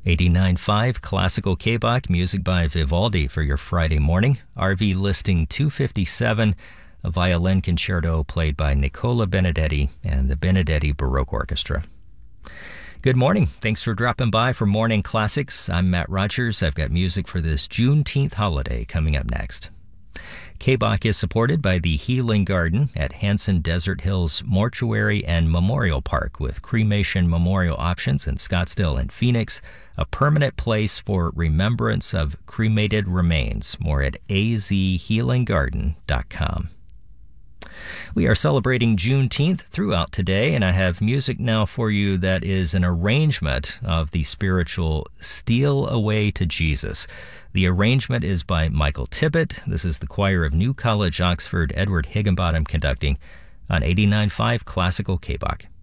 89.5 Classical K-Bach, music by Vivaldi for your Friday morning. RV listing 257, a violin concerto played by Nicola Benedetti and the Benedetti Baroque Orchestra. Good morning. Thanks for dropping by for Morning Classics. I'm Matt Rogers. I've got music for this Juneteenth holiday coming up next. K-Bach is supported by the Healing Garden at Hanson Desert Hills Mortuary and Memorial Park with cremation memorial options in Scottsdale and Phoenix, a permanent place for remembrance of cremated remains. More at azhealinggarden.com. We are celebrating Juneteenth throughout today, and I have music now for you that is an arrangement of the spiritual Steal Away to Jesus. The arrangement is by Michael Tippett. This is the choir of New College, Oxford, Edward Higginbottom conducting on 89.5 Classical K-Bach.